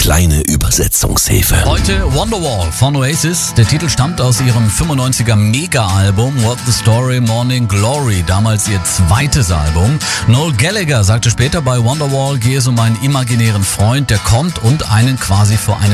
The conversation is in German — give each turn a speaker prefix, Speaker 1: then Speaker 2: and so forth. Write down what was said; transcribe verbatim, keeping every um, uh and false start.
Speaker 1: kleine Übersetzungshilfe.
Speaker 2: Heute Wonderwall von Oasis. Der Titel stammt aus ihrem fünfundneunziger Mega-Album What the Story Morning Glory, damals ihr zweites Album. Noel Gallagher sagte später, bei Wonderwall gehe es um einen imaginären Freund, der kommt und einen quasi vor eine